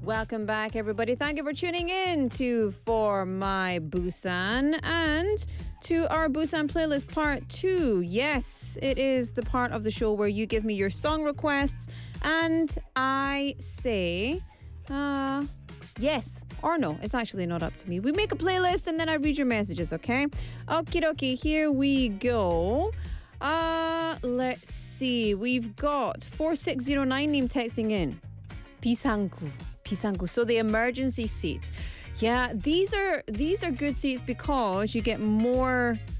Welcome back, everybody. Thank you for tuning in to For My Busan and to our Busan playlist part 2. Yes, it is the part of the show where you give me your song requests and I say yes or no. It's actually not up to me. We make a playlist and then I read your messages, okay? Okie dokie, here we go. Let's see. We've got 4609 name texting in. 비상구. So the emergency seats. Yeah, these are good seats because you get more